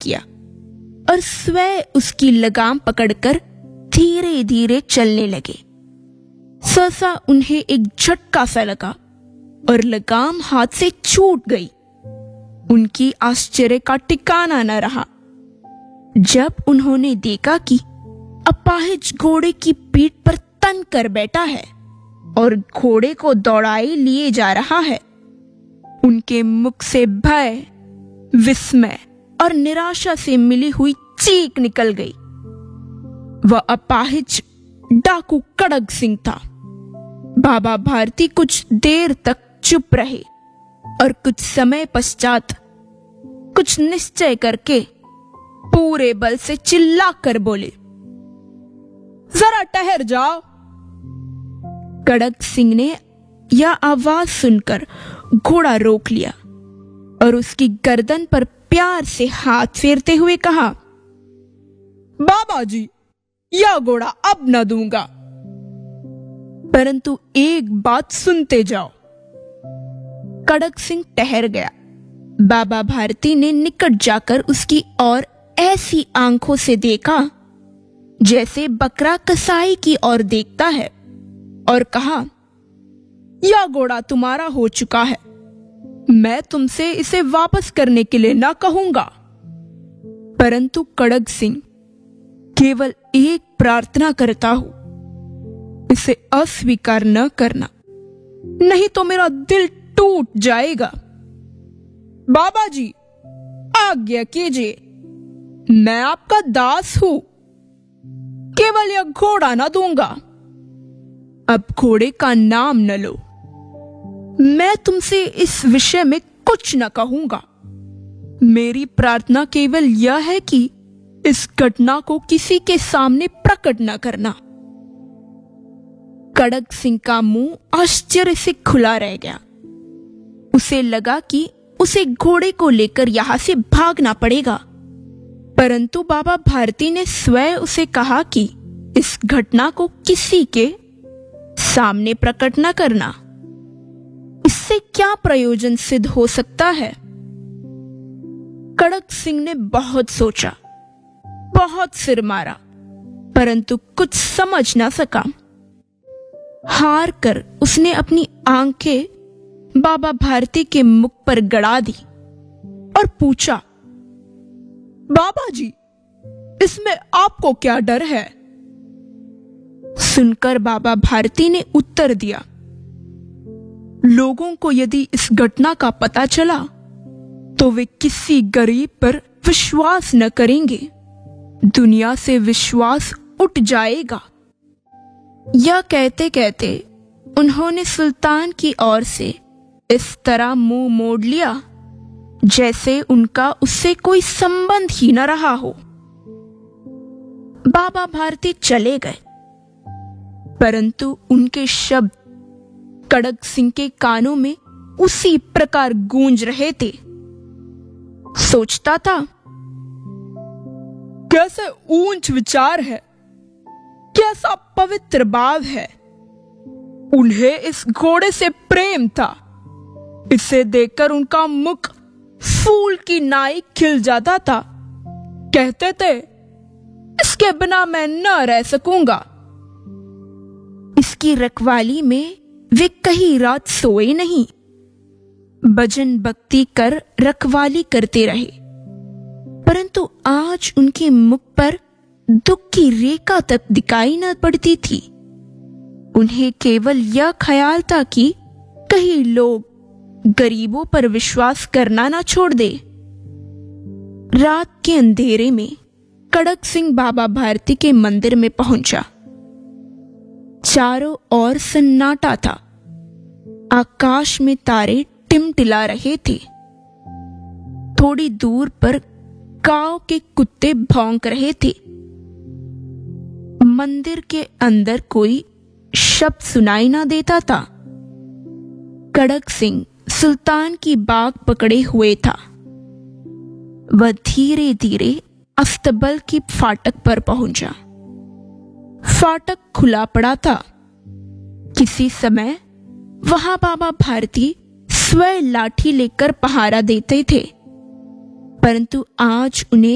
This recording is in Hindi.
किया और स्वयं उसकी लगाम पकड़कर धीरे धीरे चलने लगे। सहसा उन्हें एक झटका सा लगा और लगाम हाथ से छूट गई। उनकी आश्चर्य का ठिकाना न रहा जब उन्होंने देखा कि अपाहिज घोड़े की पीठ पर तन कर बैठा है और घोड़े को दौड़ाए लिए जा रहा है। उनके मुख से भय, विस्मय और निराशा से मिली हुई चीख निकल गई। वह अपाहिज डाकू कड़क सिंह था। बाबा भारती कुछ देर तक चुप रहे और कुछ समय पश्चात कुछ निश्चय करके पूरे बल से चिल्लाकर बोले, जरा ठहर जाओ। कड़क सिंह ने यह आवाज सुनकर घोड़ा रोक लिया और उसकी गर्दन पर प्यार से हाथ फेरते हुए कहा, बाबा जी, यह घोड़ा अब न दूंगा, परंतु एक बात सुनते जाओ। कड़क सिंह ठहर गया। बाबा भारती ने निकट जाकर उसकी ओर ऐसी आंखों से देखा जैसे बकरा कसाई की ओर देखता है और कहा, यह घोड़ा तुम्हारा हो चुका है। मैं तुमसे इसे वापस करने के लिए ना कहूंगा, परंतु कड़क सिंह, केवल एक प्रार्थना करता हूं, इसे अस्वीकार न करना, नहीं तो मेरा दिल टूट जाएगा। बाबा जी, आज्ञा कीजिए, मैं आपका दास हूं, केवल यह घोड़ा ना दूंगा। अब घोड़े का नाम न लो। मैं तुमसे इस विषय में कुछ न कहूंगा। मेरी प्रार्थना केवल यह है कि इस घटना को किसी के सामने प्रकट न करना। कड़क सिंह का मुंह आश्चर्य से खुला रह गया। उसे लगा कि उसे घोड़े को लेकर यहां से भागना पड़ेगा, परंतु बाबा भारती ने स्वयं उसे कहा कि इस घटना को किसी के सामने प्रकट न करना। इससे क्या प्रयोजन सिद्ध हो सकता है? कड़क सिंह ने बहुत सोचा, बहुत सिर मारा, परंतु कुछ समझ ना सका। हार कर उसने अपनी आंखें बाबा भारती के मुख पर गड़ा दी और पूछा, बाबा जी, इसमें आपको क्या डर है? सुनकर बाबा भारती ने उत्तर दिया, लोगों को यदि इस घटना का पता चला तो वे किसी गरीब पर विश्वास न करेंगे, दुनिया से विश्वास उठ जाएगा। यह कहते कहते उन्होंने सुल्तान की ओर से इस तरह मुंह मोड़ लिया जैसे उनका उससे कोई संबंध ही न रहा हो। बाबा भारती चले गए, परंतु उनके शब्द कड़क सिंह के कानों में उसी प्रकार गूंज रहे थे। सोचता था, कैसे ऊंच विचार है, कैसा पवित्र भाव है। उन्हें इस घोड़े से प्रेम था। इसे देखकर उनका मुख फूल की नाई खिल जाता था। कहते थे, इसके बिना मैं न रह सकूंगा। इसकी रखवाली में वे कहीं रात सोए नहीं, भजन भक्ति कर रखवाली करते रहे, परंतु आज उनके मुख पर दुख की रेखा तक दिखाई न पड़ती थी। उन्हें केवल यह ख्याल था कि कहीं लोग गरीबों पर विश्वास करना ना छोड़ दे। रात के अंधेरे में कड़क सिंह बाबा भारती के मंदिर में पहुंचा। चारों ओर सन्नाटा था। आकाश में तारे टिमटिला रहे थे। थोड़ी दूर पर गांव के कुत्ते भौंक रहे थे। मंदिर के अंदर कोई शब्द सुनाई ना देता था। कड़क सिंह सुल्तान की बाग पकड़े हुए था। वह धीरे धीरे अस्तबल की फाटक पर पहुंचा। फाटक खुला पड़ा था। किसी समय वहां बाबा भारती स्वयं लाठी लेकर पहारा देते थे, परंतु आज उन्हें